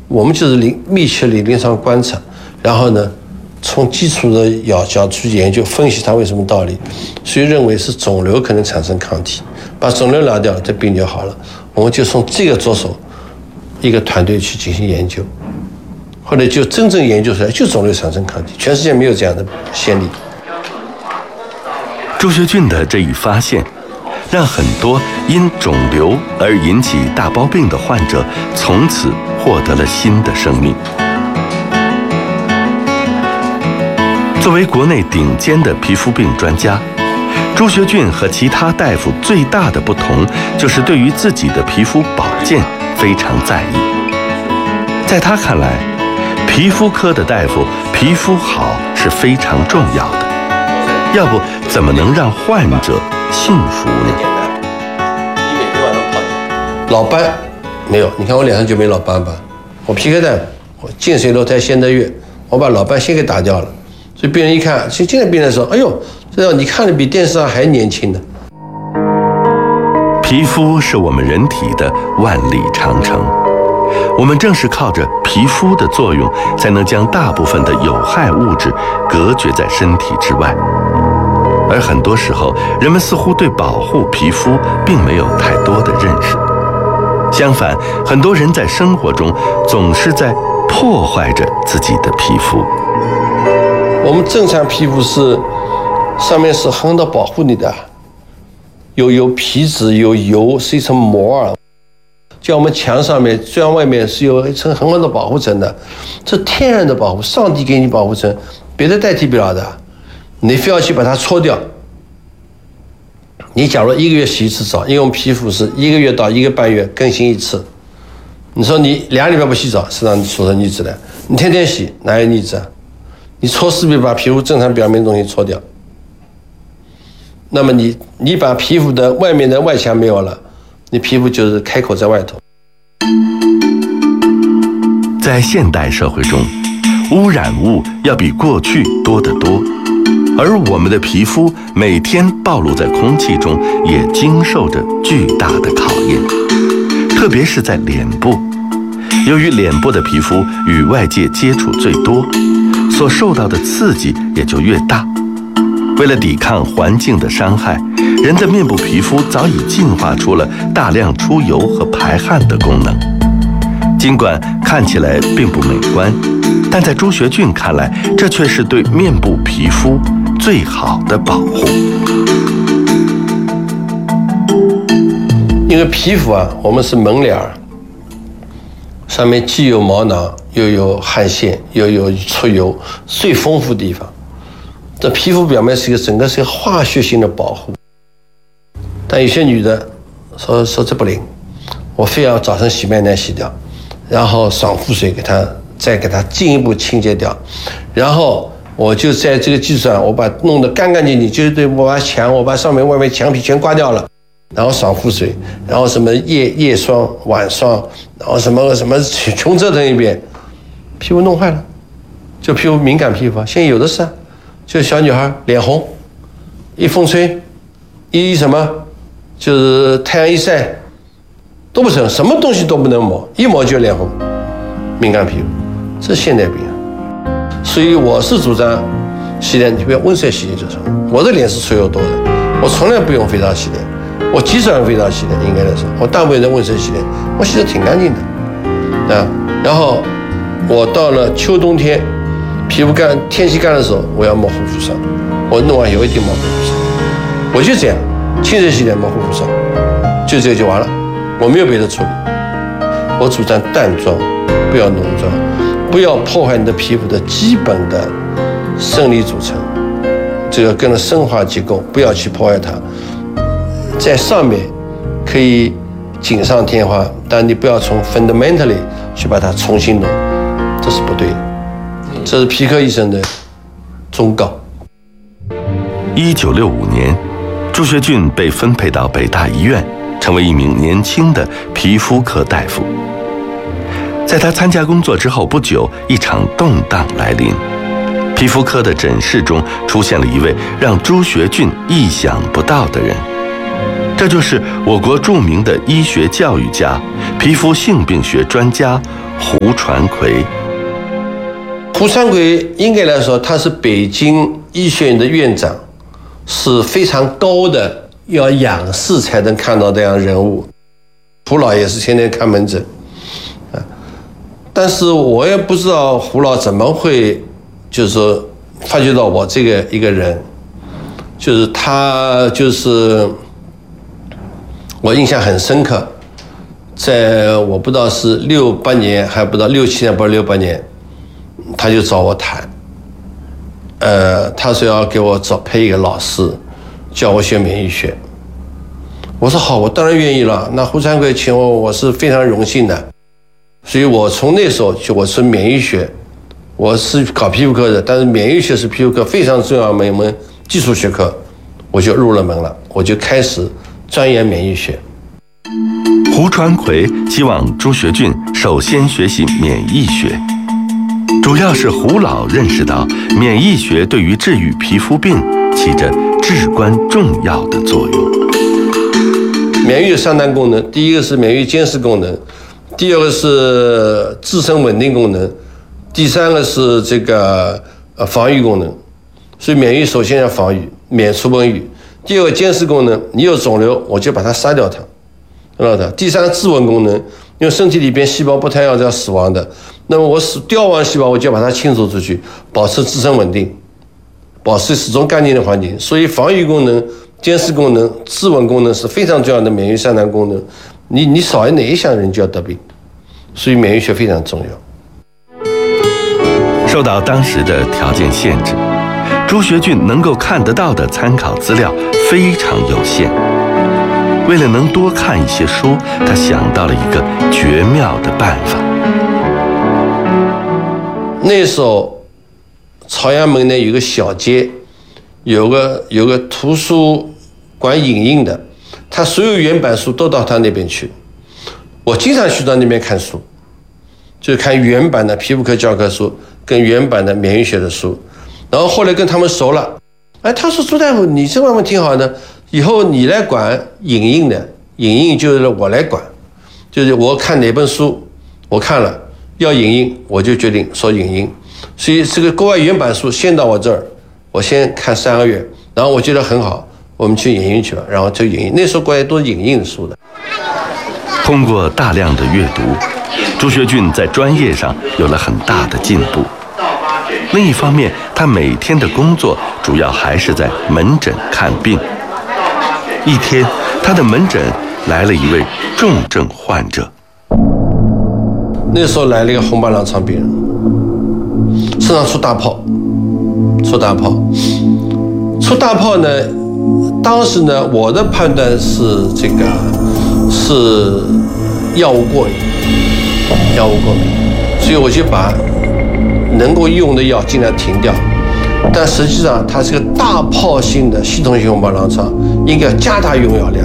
我们就是密切的临床观察，然后呢，从基础的角度去研究分析它为什么道理，所以认为是肿瘤可能产生抗体，把肿瘤拿掉，这病就好了。我们就从这个着手，一个团队去进行研究，后来就真正研究出来，就肿瘤产生抗体，全世界没有这样的先例。 朱学俊的这一发现，让很多因肿瘤而引起大包病的患者从此获得了新的生命。作为国内顶尖的皮肤病专家，朱学俊和其他大夫最大的不同，就是对于自己的皮肤保健非常在意。在他看来，皮肤科的大夫皮肤好是非常重要的，要不怎么能让患者幸福呢？ 老斑没有，你看我脸上就没老斑吧？我皮科大夫，我近水楼台先得月，我把老斑先给打掉了。所以病人一看，其实现在病人说：“哎呦，这样你看着比电视上还年轻呢。” 皮肤是我们人体的万里长城，我们正是靠着皮肤的作用，才能将大部分的有害物质隔绝在身体之外。而很多时候，人们似乎对保护皮肤并没有太多的认识。相反，很多人在生活中总是在破坏着自己的皮肤。 我们正常皮肤是上面是很多保护你的，有皮脂有油，是一层膜啊。就我们墙上面虽然外面是有一层很好的保护层的，这天然的保护，上帝给你保护层，别的代替不了的。你非要去把它搓掉。你假如1个月洗一次澡，因为我们皮肤是1个月到1个半月更新一次。你说你2个礼拜不洗澡，是让你说成腻子的。你天天洗，哪有腻子啊？你搓势必把皮肤正常表面的东西搓掉。那么你把皮肤的外面的外墙没有了，你皮肤就是开口在外头。 在现代社会中，污染物要比过去多得多，而我们的皮肤每天暴露在空气中，也经受着巨大的考验，特别是在脸部。由于脸部的皮肤与外界接触最多，所受到的刺激也就越大。为了抵抗环境的伤害，人的面部皮肤早已进化出了大量出油和排汗的功能。尽管看起来并不美观，但在朱学俊看来，这却是对面部皮肤最好的保护。 因为皮肤啊，我们是门脸儿，上面既有毛囊，又有汗腺，又有出油，最丰富的地方。这皮肤表面是一个整个是一个化学性的保护。但有些女的说这不灵，我非要早晨洗面奶洗掉，然后爽肤水再给它进一步清洁掉，然后我就在这个基础上，我把弄得干干净净，就是对我把上面外面墙皮全刮掉了，然后爽肤水，然后什么夜霜、晚霜，然后什么穷折腾一遍，皮肤弄坏了，就皮肤敏感皮肤，现在有的是啊，就小女孩脸红，一风吹，一什么，就是太阳一晒，都不成，什么东西都不能抹，一抹就脸红，敏感皮肤，这是现代病啊。所以我是主张洗脸，你不要温水洗脸就成。我的脸是出油多的，我从来不用肥皂洗脸，我极少用肥皂洗脸，应该来说，我大部分用温水洗脸，我洗得挺干净的啊。然后我到了秋冬天，皮肤干，天气干的时候，我要抹护肤霜，我弄完以后一定抹护肤霜，我就这样，清水洗脸抹护肤霜，就这个就完了，我没有别的处理。我主张淡妆，不要浓妆，不要破坏你的皮肤的基本的生理组成，这个跟着生化结构，不要去破坏它。在上面可以锦上添花，但你不要从 fundamentally 去把它重新弄，这是不对的。这是皮科医生的忠告。 1965年，朱学俊被分配到北大医院，成为一名年轻的皮肤科大夫。在他参加工作之后不久，一场动荡来临。皮肤科的诊室中出现了一位让朱学俊意想不到的人，这就是我国著名的医学教育家、皮肤性病学专家胡传魁。 胡传魁应该来说，他是北京医学院的院长，是非常高的，要仰视才能看到这样人物。胡老也是天天看门诊，但是我也不知道胡老怎么会，就是说发觉到我这个一个人，就是他就是我印象很深刻，在我不知道是68年还不到67年，不是68年。他就找我谈，他说要给我配一个老师，教我学免疫学。我说好，我当然愿意了。那胡传魁请我是非常荣幸的。所以我从那时候我是免疫学，我是搞皮肤科的，但是免疫学是皮肤科非常重要的一门基础学科，我就入了门了，我就开始钻研免疫学。 胡传魁希望朱学俊首先学习免疫学。主要是胡老认识到免疫学对于治愈皮肤病起着至关重要的作用。 免疫有三大功能，第一个是免疫监视功能，第二个是自身稳定功能，第三个是这个防御功能。所以免疫首先要防御，免除瘟疫。第二个监视功能，你有肿瘤我就把它杀掉它，第三个自稳功能，因为身体里边细胞不太要死亡的，那么我凋亡细胞我就把它清除出去，保持自身稳定，保持始终干净的环境。所以防御功能、监视功能、自稳功能是非常重要的免疫三大功能。你少哪一项人就要得病，所以免疫学非常重要。 受到当时的条件限制，朱学俊能够看得到的参考资料非常有限。为了能多看一些书，他想到了一个绝妙的办法。 那时候朝阳门呢有个小街，有个图书馆影印的，他所有原版书都到他那边去。我经常去到那边看书，就是看原版的皮肤科教科书跟原版的免疫学的书。然后后来跟他们熟了，他说朱大夫你这方面挺好的，以后你来管影印的，影印就是我来管，就是我看哪本书我看了要影印，我就决定说影印。所以这个国外原版书先到我这儿，我先看3个月，然后我觉得很好，我们去影印去吧，然后就影印。那时候国外都是影印的书的。 通过大量的阅读，朱学俊在专业上有了很大的进步。另一方面，他每天的工作主要还是在门诊看病。一天，他的门诊来了一位重症患者。 那时候来了一个红斑狼疮病人，身上出大泡呢，当时呢，我的判断是是药物过敏，所以我就把能够用的药尽量停掉。但实际上它是个大泡性的系统性红斑狼疮，应该要加大用药量。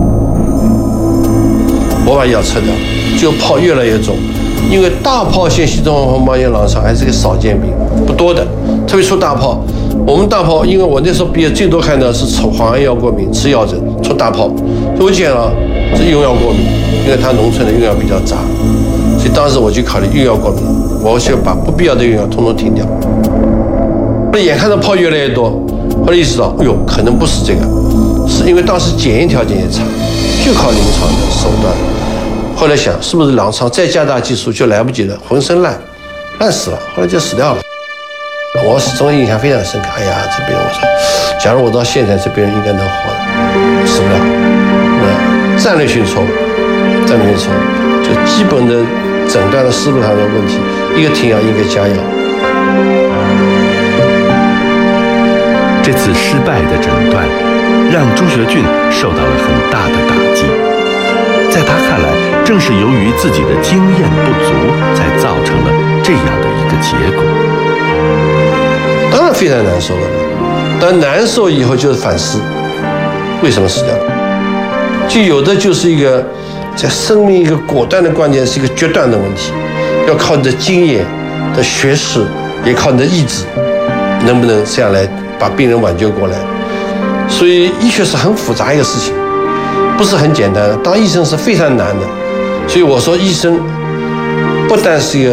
我把药撤掉，就泡越来越重，因为大泡性系统红斑狼疮还是个少见病，不多的，特别出大泡。我们大泡，因为我那时候毕业最多看到是黄胺药过敏，吃药疹出大泡，所以我讲了是用药过敏，因为他农村的用药比较杂，所以当时我就考虑用药过敏，我就把不必要的用药统统停掉。眼看着泡越来越多，后来意识到，可能不是这个，是因为当时检验条件也差，就靠临床的手段。后来想，是不是狼疮再加大技术就来不及了，浑身烂死了，后来就死掉了。我始终印象非常深刻。哎呀，这病人，我说，假如我到现在，这病人应该能活的，死不了。战略性错误，就基本的诊断的思路上的问题，一个停药，一个加药。 这次失败的诊断，让朱学俊受到了很大的打击。在他看来，正是由于自己的经验不足，才造成了这样的一个结果。 当然非常难受了，但难受以后就是反思，为什么死掉？就有的就是一个在生命一个果断的关键，是一个决断的问题，要靠你的经验的学识，也靠你的意志，能不能这样来把病人挽救过来。所以医学是很复杂一个事情，不是很简单的，当医生是非常难的。所以我说医生不不但是一个